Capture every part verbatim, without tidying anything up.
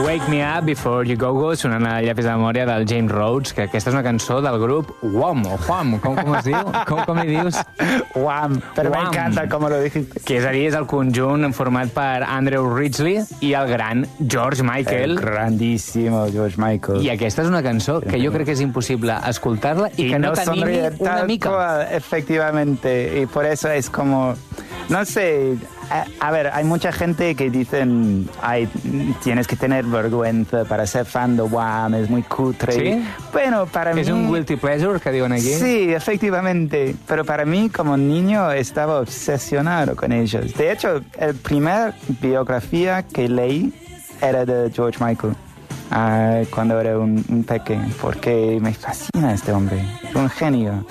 Wake Me Up Before You Go Go, sonant a llapis de memòria del James Rhodes, que aquesta és una cançó del grup Wham, o Wham, com, com es diu? Com, com li dius? Wham, però Wham. m'encanta com lo dijiste. Que és a dir, és el conjunt format per Andrew Ridgeley i el gran George Michael. El grandísimo George Michael. I aquesta és una cançó que jo crec que és impossible escoltar-la i, y que no, no t'animi una tal mica. Cual, efectivamente, y por eso es como, no sé, a, a ver, hay mucha gente que dicen, ay, tienes que tener vergüenza para ser fan de Wham, es muy cutre. ¿Sí? Bueno, para mí... És un guilty pleasure, que diuen aquí. Sí, efectivamente, pero para mí como niño estaba obsesionado con ellos. De hecho, la primera biografía que leí era de George Michael. Uh, cuando era un, un pequeño, porque me fascina este hombre, es un genio.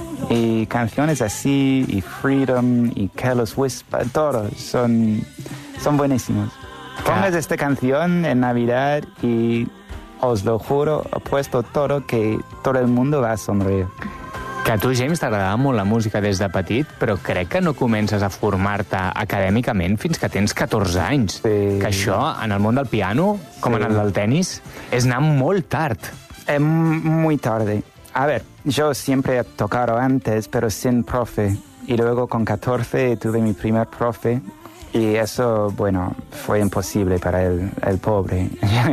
Y canciones así, y Freedom, y Careless Whisper, todos son, son buenísimos. Pongas esta canción en Navidad y os lo juro, apuesto todo que todo el mundo va a sonreír. Que a tu, James, t'agradava molt la música des de petit, però crec que no comences a formar-te acadèmicament fins que tens catorze anys. Sí. Que això, en el món del piano, com Sí. en el del tenis, és anar molt tard. Es muy tarde. A ver, yo siempre he tocado antes, pero sin profe. Y luego con catorce tuve mi primer profe. Y eso, bueno, fue imposible para el, el pobre.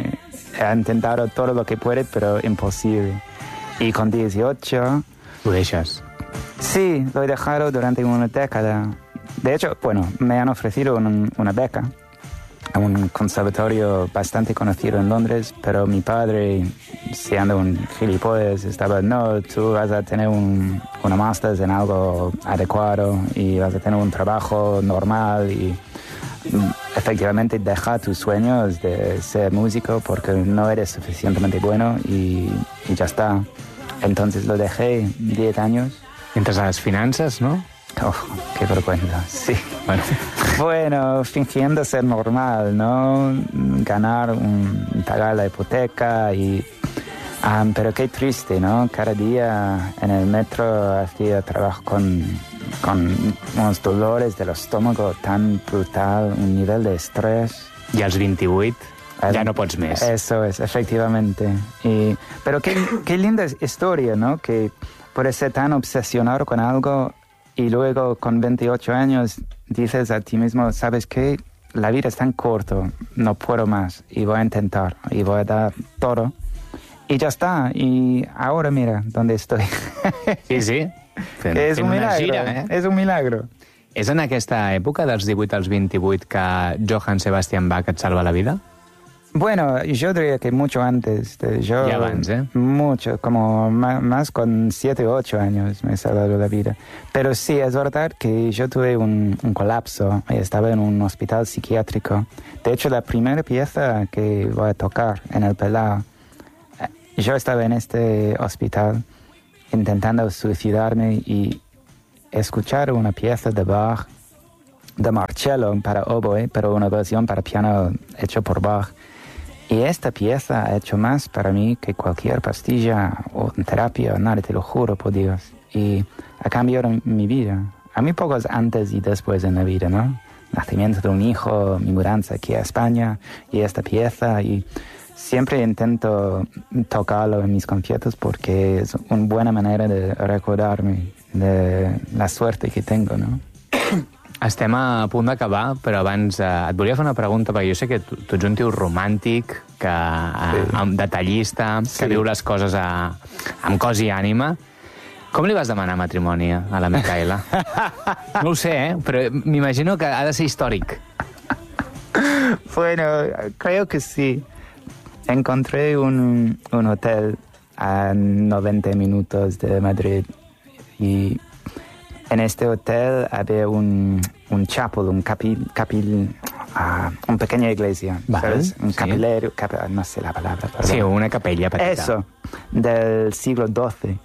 Ha intentado todo lo que puede, pero imposible. Y con dieciocho... Ho deixes. Sí, lo he dejado durante una década. De hecho, bueno, me han ofrecido un, una beca a un conservatorio bastante conocido en Londres, pero mi padre, siendo un gilipollas, estaba, no, tú vas a tener un, una máster en algo adecuado y vas a tener un trabajo normal y efectivamente deja tus sueños de ser músico porque no eres suficientemente bueno y, y ya está. Entonces lo dejé diez años. Entres a les finances, no? Oh, qué vergüenza, sí. Bueno. Bueno, fingiendo ser normal, ¿no? Ganar, un, pagar la hipoteca y... Um, pero qué triste, ¿no? Cada día en el metro hacía trabajo con, con unos dolores del estómago tan brutal, un nivel de estrés. I als vint-i-vuit ja no pots més. Eso es, efectivamente. Y, pero qué, qué linda historia, ¿no? Que puedes ser tan obsesionado con algo y luego con veintiocho años dices a ti mismo, ¿sabes qué? La vida es tan corta, no puedo más y voy a intentar y voy a dar todo. Y ya está. Y ahora mira dónde estoy. Sí, sí. Fent, Que és fent un una milagro, gira, eh? és un milagro. És en aquesta època, dels divuit als vint-i-vuit, que Johann Sebastian Bach et salva la vida? Bueno, yo diría que mucho antes. De, yo, Ya avance, ¿eh? Mucho, como más, más con siete o ocho años me he salvado la vida. Pero sí, es verdad que yo tuve un, un colapso y estaba en un hospital psiquiátrico. De hecho, la primera pieza que voy a tocar en el Palau, yo estaba en este hospital intentando suicidarme y escuchar una pieza de Bach, de Marcello para oboe, pero una versión para piano hecho por Bach. Y esta pieza ha hecho más para mí que cualquier pastilla o terapia, nada, te lo juro por Dios. Y ha cambiado mi vida. A mí pocos antes y después en la vida, ¿no? Nacimiento de un hijo, mi mudanza aquí a España y esta pieza. Y siempre intento tocarlo en mis conciertos porque es una buena manera de recordarme de la suerte que tengo, ¿no? Estem a punt d'acabar, però abans eh, et volia fer una pregunta, perquè jo sé que tu, tu ets un tio romàntic, que, eh, Sí. detallista, Sí. que viu les coses a, amb cos i ànima. Com li vas demanar matrimoni a la Micaela? No ho sé, eh? Però m'imagino que ha de ser històric. Bueno, creo que sí. Encontré un, un hotel a noventa minutos de Madrid y en este hotel había un, un chapel, un capil, capil, uh, una pequeña iglesia, Vale, ¿sabes? Un sí. capilero, cap, no sé la palabra. Perdón. Sí, una capella petita. Eso, del siglo doce.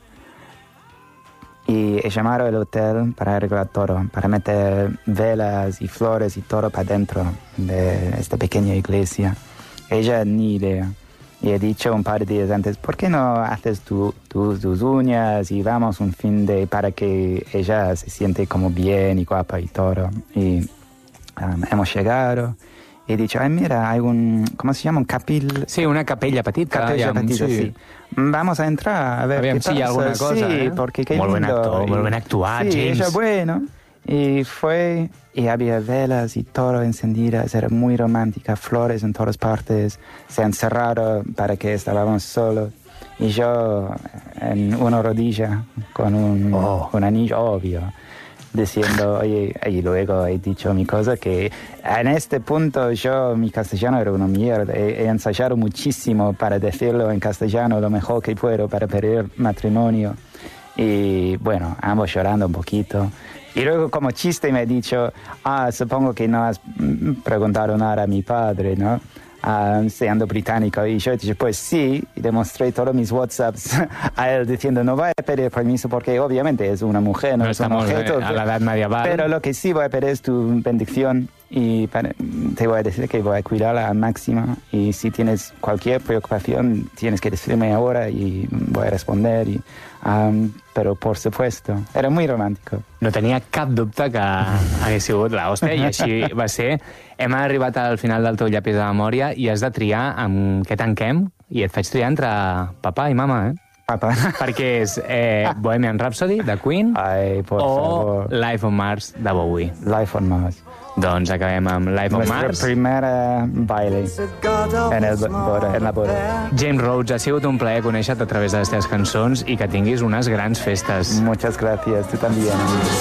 Y he llamado al hotel para arreglar todo, para meter velas y flores y todo para dentro de esta pequeña iglesia. Ella ni idea. Y he dicho un par de días antes, ¿por qué no haces tu, tu, tus uñas y vamos un fin de para que ella se siente como bien y guapa y todo? Y um, hemos llegado he dicho, ay, mira, hay un, ¿cómo se llama? Un capil... Sí, una capella petita. Capella ja, petita, sí. sí. Vamos a entrar a ver Aviam qué si hi ha pasa. alguna cosa, sí, eh? porque qué Molt ben lindo. actor, Y- molt ben actuat, sí, James. ella, bueno. Y fue, y había velas y todo encendidas, era muy romántica, flores en todas partes, se han cerrado para que estábamos solos. Y yo en una rodilla con un, Oh. un anillo obvio, diciendo, oye, y luego he dicho mi cosa que en este punto yo, mi castellano era una mierda, he, he ensayado muchísimo para decirlo en castellano lo mejor que puedo para pedir matrimonio. Y bueno, ambos llorando un poquito. Y luego como chiste me ha dicho, ah, supongo que no has mm, preguntado nada a mi padre, ¿no? Ah, siendo británico. Y yo he dicho, pues sí, y demostré todos mis WhatsApps a él diciendo, no voy a pedir permiso porque obviamente es una mujer, no, No es un estamos objeto. eh, a la edad medieval. Pero lo que sí voy a pedir es tu bendición y para- te voy a decir que voy a cuidarla al máximo y si tienes cualquier preocupación tienes que decirme ahora y voy a responder. Y, um, però por supuesto, era muy romàntico. No tenia cap dubte que hagués sigut l'hòstia, i així va ser. Hem arribat al final del teu llapis de memòria i has de triar amb què tanquem, i et faig triar entre papà i mama, eh? Papa. Perquè és eh, Bohemian Rhapsody, de Queen, Ay, por o favor. Life on Mars, de Bowie. Life on Mars. Doncs acabem amb Life on Nuestra Mars. primera baile en, el, boda, en la boda. James Rhodes, ha sigut un plaer conèixer-te a través de les teves cançons i que tinguis unes grans festes. Muchas gracias, tú también.